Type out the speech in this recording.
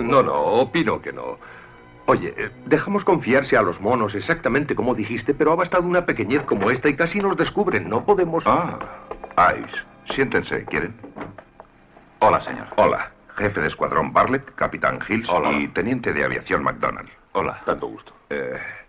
No, opino que no. Oye, dejamos confiarse a los monos exactamente como dijiste, pero ha bastado una pequeñez como esta y casi nos descubren. No podemos... Ice. Siéntense, ¿quieren? Hola, señor. Hola. Jefe de escuadrón Bartlett, capitán Hills y teniente de aviación McDonald. Hola. Tanto gusto.